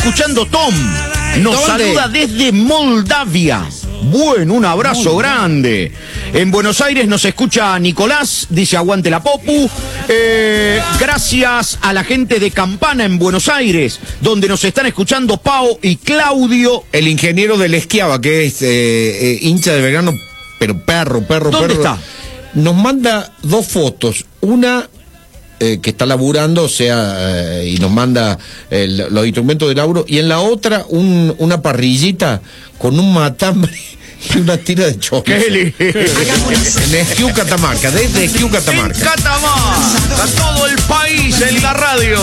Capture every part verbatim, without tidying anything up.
escuchando Tom. Nos ¿Dónde? saluda desde Moldavia. Bueno, un abrazo Muy grande. En Buenos Aires nos escucha Nicolás, dice aguante la Popu. Eh, gracias a la gente de Campana en Buenos Aires, donde nos están escuchando Pao y Claudio. El ingeniero del Esquiava, que es eh, eh, hincha de Belgrano, pero perro, perro, ¿Dónde perro. está? Nos manda dos fotos. Una eh, que está laburando, o sea, eh, y nos manda el, los instrumentos de laburo. Y en la otra, un, una parrillita con un matambre y una tira de chorizo. ¡Qué En Esquiú, Catamarca, desde Esquiú, En Catamarca. Catamarca, todo el país en la radio.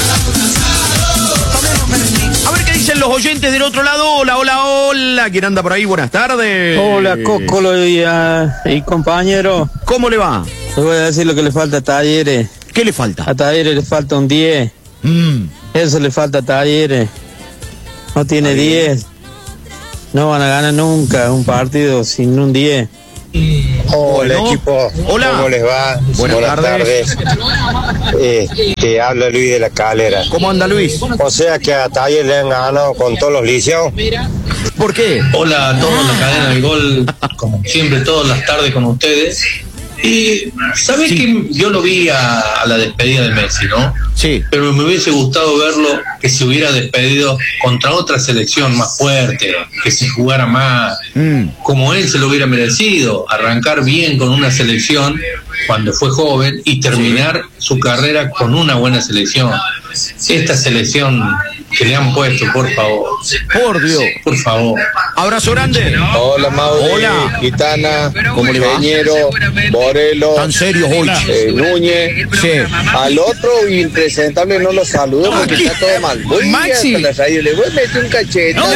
A ver qué dicen los oyentes del otro lado. Hola, hola, hola. ¿Quién anda por ahí? Buenas tardes. Hola, Cocolo y, uh, y compañero. ¿Cómo le va? Les voy a decir lo que le falta a Talleres. ¿Qué le falta? A Talleres le falta un diez. Mm. Eso le falta a Talleres. No tiene diez. No van a ganar nunca un partido sin un diez. Hola, Bueno. equipo, Hola. ¿cómo les va? Buenas tardes. Eh, te habla Luis de la Calera. ¿Cómo anda Luis? O sea que a Taller le han ganado con todos los licios. ¿Por qué? Hola a todos, la cadena del gol, como siempre, todas las tardes con ustedes. Y sabés Sí. que yo lo vi a, a la despedida de Messi, ¿no? Sí. Pero me hubiese gustado verlo que se hubiera despedido contra otra selección más fuerte, que se jugara más, Mm. como él se lo hubiera merecido, arrancar bien con una selección cuando fue joven y terminar su carrera con una buena selección. Esta selección que le han puesto, por favor, Por Dios. por favor. Abrazo grande. Hola, Mauri, Hola. Gitana, ¿Cómo le va? Ingeniero, Morelos, Tan serios hoy. eh, Núñez. Sí. Al otro impresentable no lo saludo porque ¿qué? está todo mal. Voy Maxi. a la radio, le voy a meter un cachete. ¡No!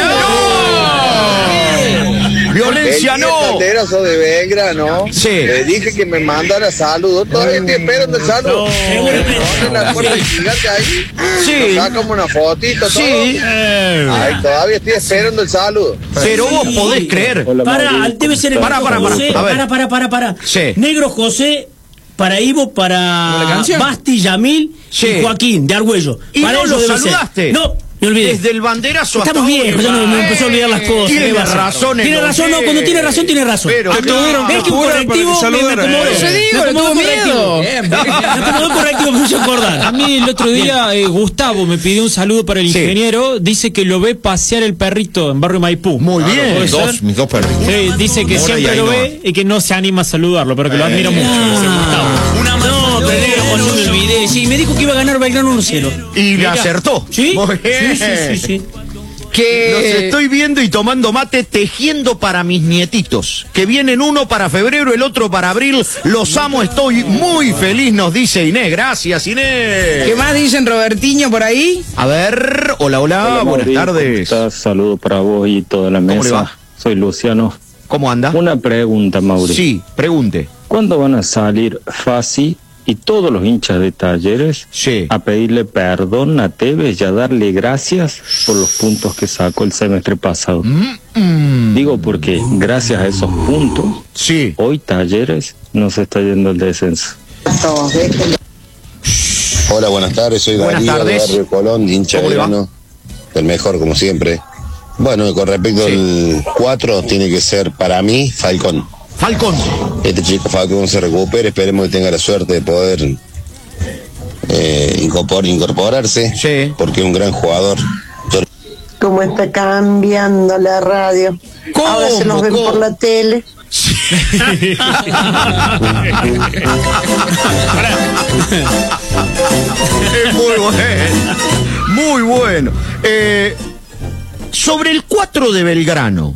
Violencia El no. banderazo de Belgrano. Sí. Le dije que me mandara saludos. Todavía estoy esperando el saludo. Ponen la puerta gigante ahí. Sí. Nos sacamos una fotito, todo. Sí. Ay, todavía estoy esperando el saludo. Pero vos podés creer. Para, debe ser el Para, Negro para, para. José. A ver. Para, para, para, para. Sí. Negro José, para Ivo, ¿Cómo la para canción? Basti, Yamil Sí. y Joaquín, de Argüello. ¿Y Para no ellos lo debe ser. saludaste? No, me olvidé. Desde el banderazo Estamos hasta viejos, ya no, me empezó a olvidar las cosas. Tiene ¿qué va a hacer? razón el Tiene razón, no, hombre. cuando tiene razón, tiene razón. Pero Acá claro. ves que un Apura correctivo para me, me saludar, acomodó. eh. Por eso Me digo, le acomodó tuvo correctivo. Me acomodó correctivo, me hizo acordar. A mí el otro día eh, Gustavo me pidió un saludo para el Sí. ingeniero, dice que lo ve pasear el perrito en Barrio Maipú. Muy ¿Puede bien. ser? Dos, mis dos perritos. Sí, dice que Mora y siempre lo Ainhoa. ve y que no se anima a saludarlo, pero que lo admira mucho. dice Gustavo. No, pero Negro José me olvidé. Sí, me dijo que iba a ganar Belgrano uno cero. Y le acertó. ¿Sí? Muy bien. Sí, sí, sí, sí. Que Los estoy viendo y tomando mate, tejiendo para mis nietitos. Que vienen uno para febrero, el otro para abril. Los amo, estoy muy feliz, nos dice Inés. Gracias, Inés. ¿Qué más dicen, Robertiño, por ahí? A ver, hola, hola, buenas tardes. Saludos para vos y toda la ¿Cómo mesa. le va? Soy Luciano. ¿Cómo anda? Una pregunta, Mauri. Sí, pregunte. ¿Cuándo van a salir Fasi y todos los hinchas de Talleres Sí. a pedirle perdón a Tevez y a darle gracias por los puntos que sacó el semestre pasado? Mm, mm. Digo porque gracias a esos puntos, Sí. hoy Talleres no se está yendo al descenso. Hola, buenas tardes. Soy Buenas Darío tardes. de Barrio Colón, hincha ¿Cómo le va? Belgrano, el mejor como siempre. Bueno, con respecto Sí. al cuatro, tiene que ser para mí Falcón. Falcón. Este chico Falcón se recupere, esperemos que tenga la suerte de poder eh, incorpor- incorporarse, Sí. porque es un gran jugador. Yo- Cómo está cambiando la radio. ¿Cómo? Ahora se nos ven ¿Cómo? por la tele. Es muy bueno. Muy bueno. Eh, sobre el cuatro de Belgrano.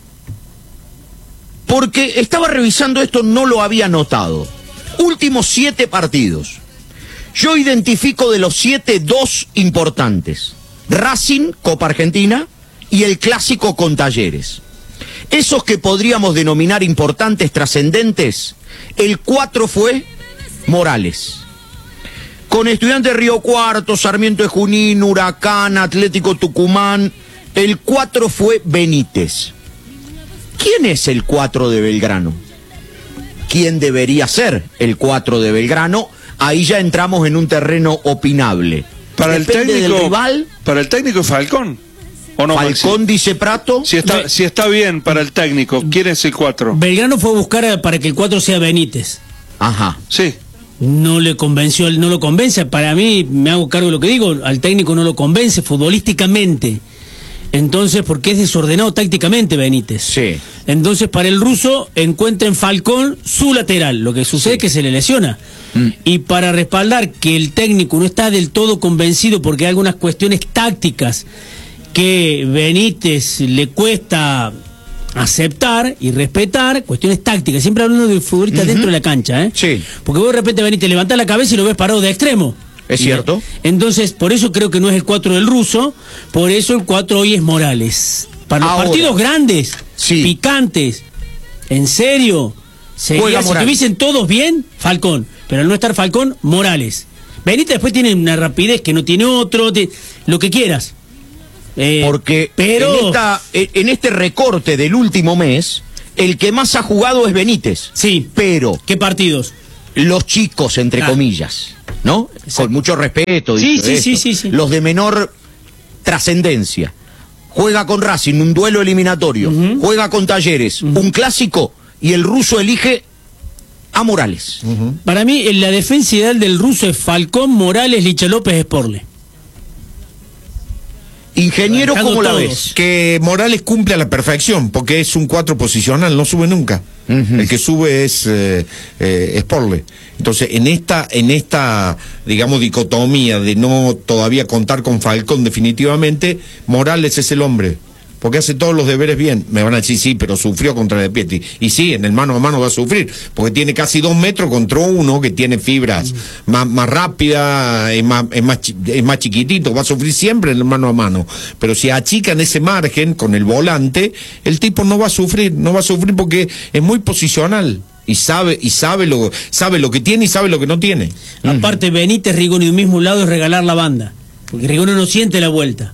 Porque estaba revisando esto, no lo había notado. Últimos siete partidos. Yo identifico de los siete dos importantes. Racing, Copa Argentina, y el clásico con Talleres. Esos que podríamos denominar importantes, trascendentes, el cuatro fue Morales. Con Estudiantes Río Cuarto, Sarmiento de Junín, Huracán, Atlético Tucumán, el cuatro fue Benítez. ¿Quién es el cuatro de Belgrano? ¿Quién debería ser el cuatro de Belgrano? Ahí ya entramos en un terreno opinable. Para el depende técnico, del rival. Para el técnico es Falcón. ¿O no, Falcón, Maxi? dice Prato. Si está, si está bien para el técnico, ¿quién es el cuatro? Belgrano fue a buscar para que el cuatro sea Benítez. Ajá. Sí. No le convenció, no lo convence. Para mí, me hago cargo de lo que digo, al técnico no lo convence futbolísticamente. Entonces, porque es desordenado tácticamente Benítez. Sí. Entonces, para el ruso, encuentra en Falcón su lateral. Lo que sucede sí. es que se le lesiona. Mm. Y para respaldar que el técnico no está del todo convencido porque hay algunas cuestiones tácticas que Benítez le cuesta aceptar y respetar, cuestiones tácticas, siempre hablando del futbolista uh-huh. dentro de la cancha, ¿eh? Sí. Porque vos de repente Benítez levantás la cabeza y lo ves parado de extremo. Es cierto. Entonces, por eso creo que no es el cuatro del ruso, por eso el cuatro hoy es Morales. Para los Ahora, partidos grandes, sí. picantes, en serio, sería, si tuviesen todos bien, Falcón, pero al no estar Falcón, Morales. Benítez después tiene una rapidez que no tiene otro, te, lo que quieras. Eh, Porque pero... en, esta, en este recorte del último mes, el que más ha jugado es Benítez. Sí. Pero... ¿Qué partidos? Los chicos, entre ah. comillas, ¿no? Exacto. Con mucho respeto. Sí, sí, sí, sí, sí. Los de menor trascendencia. Juega con Racing, un duelo eliminatorio. Uh-huh. Juega con Talleres, uh-huh. un clásico. Y el ruso elige a Morales. Uh-huh. Para mí, en la defensa ideal del ruso es Falcón, Morales, Licha López, Sporle. Ingeniero, ¿cómo la ves? Que Morales cumple a la perfección, porque es un cuatro posicional, no sube nunca. Uh-huh. El que sube es eh, eh, Sporle. Entonces, en esta, en esta, digamos, dicotomía de no todavía contar con Falcón definitivamente, Morales es el hombre. Porque hace todos los deberes bien. Me van a decir, sí, pero sufrió contra De Pietri. Y sí, en el mano a mano va a sufrir, porque tiene casi dos metros contra uno que tiene fibras mm. más, más rápida, es más, es, más, es más chiquitito, va a sufrir siempre en el mano a mano. Pero si achican ese margen con el volante, el tipo no va a sufrir, no va a sufrir porque es muy posicional. Y sabe, y sabe lo, sabe lo que tiene y sabe lo que no tiene. Aparte, Benítez, Rigoni de un mismo lado es regalar la banda. Porque Rigoni no siente la vuelta.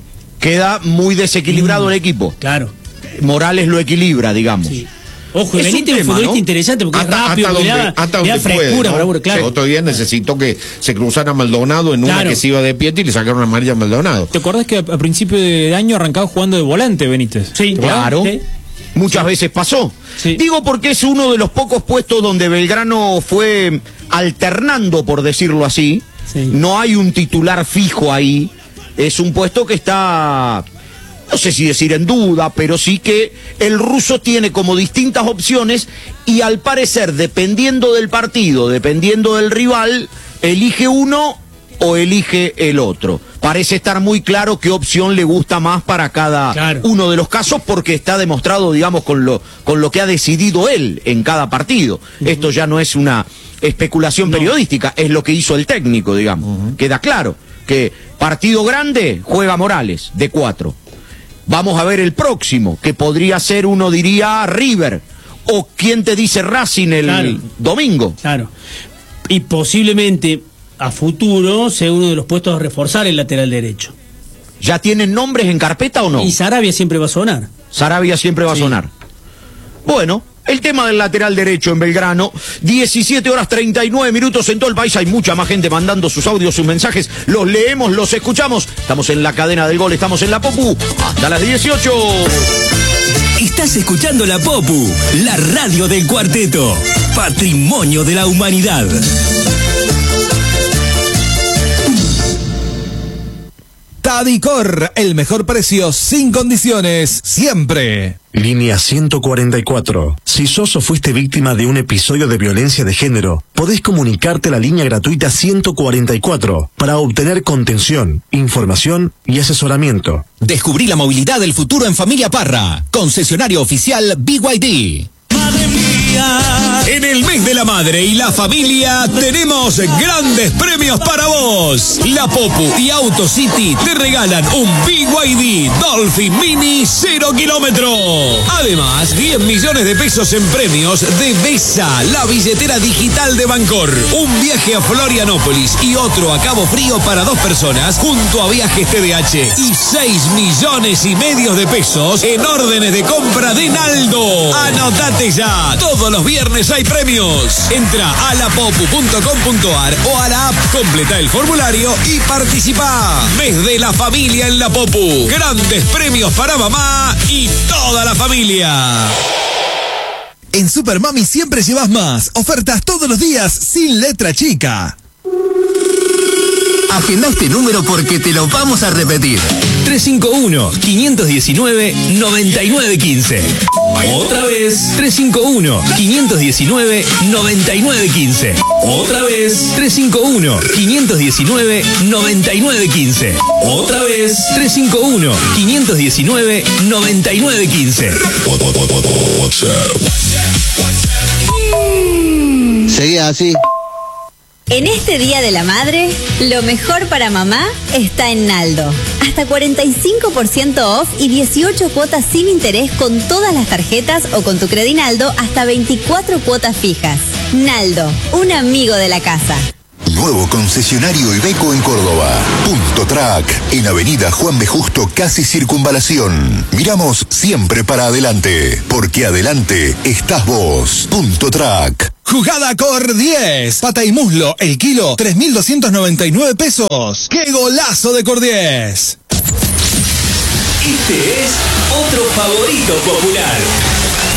Queda muy desequilibrado mm, el equipo. Claro. Morales lo equilibra, digamos. Sí. Ojo, Benítez es un futbolista, ¿no?, interesante porque hasta, es rápido, hasta donde, le da, hasta le da frescura, puede, ¿no? bravura, claro. Otro día necesitó que se cruzara Maldonado en claro. una que se iba de pie y le sacaron una amarilla a Maldonado. ¿Te acordás que a, a principio de año arrancaba jugando de volante Benítez? Sí, claro. Sí. Muchas sí. veces pasó. Sí. Digo porque es uno de los pocos puestos donde Belgrano fue alternando, por decirlo así. Sí. No hay un titular fijo ahí. Es un puesto que está... no sé si decir en duda, pero sí que el ruso tiene como distintas opciones y al parecer, dependiendo del partido, dependiendo del rival, elige uno o elige el otro. Parece estar muy claro qué opción le gusta más para cada claro. uno de los casos, porque está demostrado, digamos, con lo, con lo que ha decidido él en cada partido. Uh-huh. Esto ya no es una especulación no. periodística, es lo que hizo el técnico, digamos. Uh-huh. Queda claro que partido grande juega Morales, de cuatro. Vamos a ver el próximo, que podría ser, uno diría, River. O quién te dice Racing el claro. domingo. Claro. Y posiblemente a futuro sea uno de los puestos a reforzar el lateral derecho. ¿Ya tienen nombres en carpeta o no? Y Sarabia siempre va a sonar. Sarabia siempre va sí. a sonar. Bueno, el tema del lateral derecho en Belgrano, diecisiete horas treinta y nueve minutos en todo el país. Hay mucha más gente mandando sus audios, sus mensajes. Los leemos, los escuchamos. Estamos en la cadena del gol, estamos en la Popu. Hasta las dieciocho. Estás escuchando la Popu, la radio del cuarteto. Patrimonio de la humanidad. Tadicor, el mejor precio sin condiciones, siempre. Línea ciento cuarenta y cuatro. Si sos o fuiste víctima de un episodio de violencia de género, podés comunicarte a la línea gratuita ciento cuarenta y cuatro para obtener contención, información y asesoramiento. Descubrí la movilidad del futuro en Familia Parra. Concesionario oficial B Y D. Madre mía. En el mes de la madre y la familia tenemos grandes premios para vos. La Popu y Auto City te regalan un B Y D Dolphin Mini cero kilómetro. Además, diez millones de pesos en premios de Besa, la billetera digital de Bancor. Un viaje a Florianópolis y otro a Cabo Frío para dos personas junto a Viajes T D H. Y seis millones y medio de pesos en órdenes de compra de Naldo. Anotate ya. Todo Todos los viernes hay premios. Entra a la popu punto com punto ar o a la app, completa el formulario y participa. Mes de la familia en la Popu. Grandes premios para mamá y toda la familia. En Super Mami siempre llevas más. Ofertas todos los días sin letra chica. Agenda este número porque te lo vamos a repetir. tres cinco uno, cinco uno nueve, nueve nueve uno cinco. Otra vez. tres cinco uno, cinco uno nueve, nueve nueve uno cinco. Otra vez. tres cinco uno, cinco uno nueve, nueve nueve uno cinco. Otra vez. tres cinco uno, cinco uno nueve, nueve nueve uno cinco. Seguí así. En este Día de la Madre, lo mejor para mamá está en Naldo. Hasta cuarenta y cinco por ciento off y dieciocho cuotas sin interés con todas las tarjetas o con tu Credinaldo hasta veinticuatro cuotas fijas. Naldo, un amigo de la casa. Nuevo concesionario Iveco en Córdoba. Punto Track, en Avenida Juan B. Justo, casi Circunvalación. Miramos siempre para adelante, porque adelante estás vos. Punto Track. Jugada Cor diez. Pata y muslo, el kilo, tres mil doscientos noventa y nueve pesos. ¡Qué golazo de Cor diez! Este es otro favorito popular.